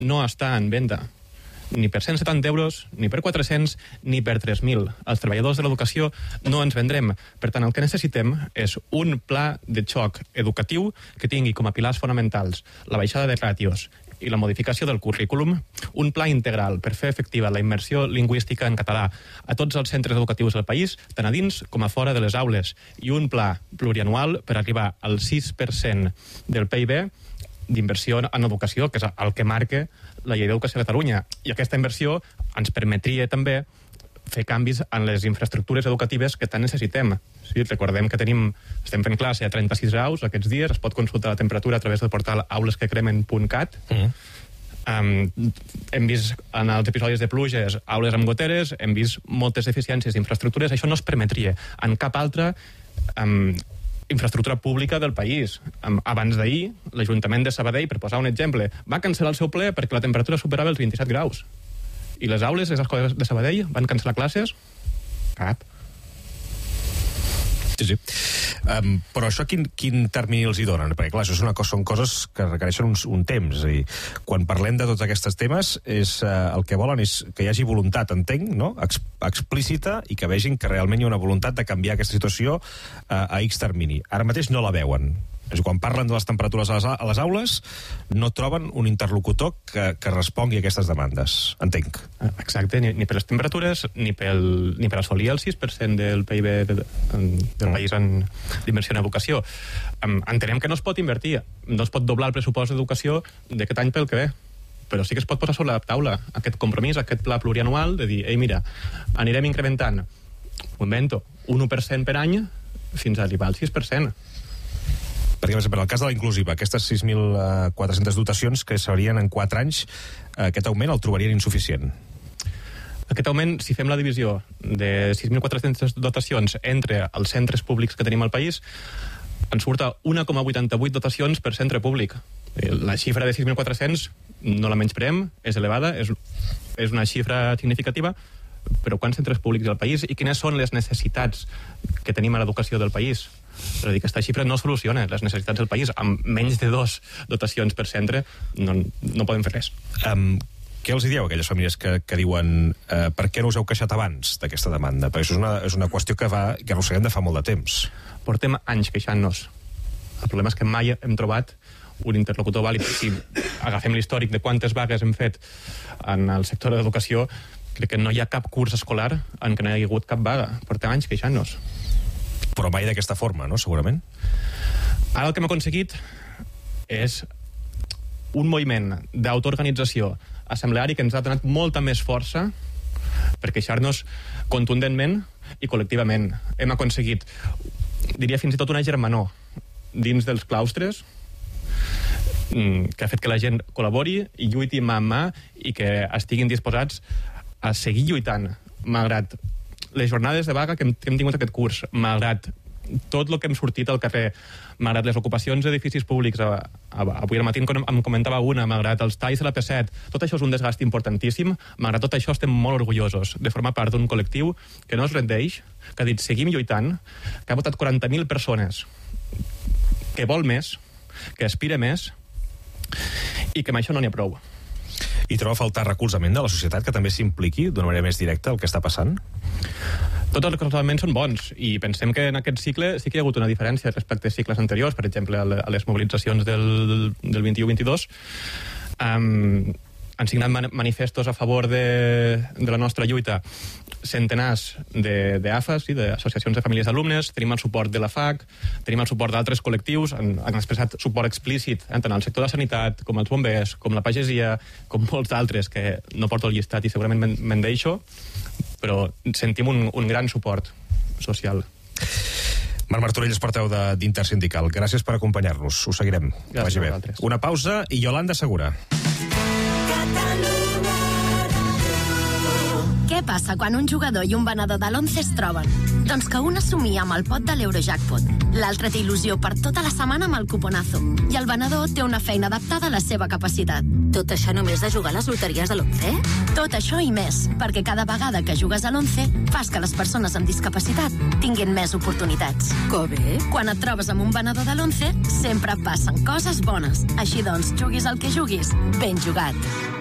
no està en venda ni per 170 euros, ni per 400, ni per 3.000. Els treballadors de l'educació no ens vendrem. Per tant, el que necessitem és un pla de xoc educatiu que tingui com a pilars fonamentals la baixada de ràtios i la modificació del currículum, un pla integral per fer efectiva la immersió lingüística en català a tots els centres educatius del país, tant a dins com a fora de les aules, i un pla plurianual per arribar al 6% del PIB d'inversió en educació, que és el que marca la llei d'educació de Catalunya. I aquesta inversió ens permetria també fer canvis en les infraestructures educatives que tant necessitem. Sí, recordem que estem fent classe a 36 graus aquests dies, es pot consultar la temperatura a través del portal aulesquecremen.cat. Hem vist en els episodis de pluges aules amb goteres, hem vist moltes deficiències d'infraestructures. Això no es permetria en cap altra infraestructura pública del país. Abans d'ahir, l'Ajuntament de Sabadell, per posar un exemple, va cancel·lar el seu ple perquè la temperatura superava els 27 graus. I les aules, les escoles de Sabadell, van cancel·lar classes? Cap. Sí. Però això quin termini els hi donen? Perquè, clar, això són coses que requereixen un temps. I quan parlem de tots aquests temes, el que volen és que hi hagi voluntat, entenc, no? Explícita, i que vegin que realment hi ha una voluntat de canviar aquesta situació a X termini. Ara mateix no la veuen. És a dir, quan parlen de les temperatures a les aules, no troben un interlocutor que respongui a aquestes demandes. Entenc. Exacte, ni per les temperatures, ni per assolir el 6% del PIB del país en d'inversió en educació. Entenem que no es pot invertir, no es pot doblar el pressupost d'educació d'aquest any pel que ve, però sí que es pot posar sobre la taula aquest compromís, aquest pla plurianual de dir, mira, anirem incrementant, ho invento, 1% per any fins a arribar al 6%. Perquè, per exemple, en el cas de la inclusiva, aquestes 6.400 dotacions que serien en 4 anys, aquest augment el trobarien insuficient. Aquest augment, si fem la divisió de 6.400 dotacions entre els centres públics que tenim al país, ens surt a 1,88 dotacions per centre públic. La xifra de 6.400 no la menyspreem, és elevada, és una xifra significativa, però quants centres públics al país i quines són les necessitats que tenim a l'educació del país? És a dir, aquesta xifra no soluciona les necessitats del país. Amb menys de 2 dotacions per centre no podem fer res. Què els dieu a aquelles famílies que diuen per què no us heu queixat abans d'aquesta demanda? Perquè això és una qüestió que arrosseguem de fa molt de temps. Portem anys queixant-nos. El problema és que mai hem trobat un interlocutor vàlid. Si agafem l'històric de quantes vagues hem fet en el sector de l'educació, crec que no hi ha cap curs escolar en què no hi ha hagut cap vaga. Portem anys queixant-nos. Però mai d'aquesta forma, no?, segurament? Ara el que hem aconseguit és un moviment d'autoorganització assembleari que ens ha donat molta més força per queixar-nos contundentment i col·lectivament. Hem aconseguit, diria fins i tot una germanor dins dels claustres que ha fet que la gent col·labori i lluiti mà amb mà i que estiguin disposats a seguir lluitant, malgrat les jornades de vaga que hem tingut aquest curs, malgrat tot el que hem sortit al carrer, malgrat les ocupacions d'edificis públics, avui al matí em comentava una, malgrat els talls de la P7, tot això és un desgast importantíssim, malgrat tot això estem molt orgullosos de formar part d'un col·lectiu que no es rendeix, que ha dit seguim lluitant, que ha votat 40.000 persones, que vol més, que aspira més, i que amb això no n'hi ha prou. I troba a faltar recolzament de la societat que també s'impliqui d'una manera més directa el que està passant? Tots els recolzaments són bons i pensem que en aquest cicle sí que hi ha hagut una diferència respecte a cicles anteriors, per exemple a les mobilitzacions del 21-22. Han signat manifestos a favor de la nostra lluita centenars d'AFAs, d'associacions de famílies d'alumnes, tenim el suport de la FAC, tenim el suport d'altres col·lectius, han expressat suport explícit tant al sector de la sanitat, com els bombers, com la pagesia, com molts d'altres que no porto el llistat i segurament me'n deixo, però sentim un gran suport social. Marc Martorell és portaveu d'Intersindical. Gràcies per acompanyar-nos. Ho seguirem. Gràcies a vosaltres. Una pausa i Yolanda Segura. Què passa quan un jugador i un venedor de l'11 es troben? Doncs que un assumia amb el pot de l'Eurojackpot l'altre té il·lusió per tota la setmana amb el cuponazo. I el venedor té una feina adaptada a la seva capacitat. Tot això només de jugar a les loteries de l'11? Tot això i més, perquè cada vegada que jugues a l'11 fas que les persones amb discapacitat tinguin més oportunitats. Que bé! Quan et trobes amb un venedor de l'11, sempre passen coses bones. Així doncs, juguis el que juguis, ben jugat.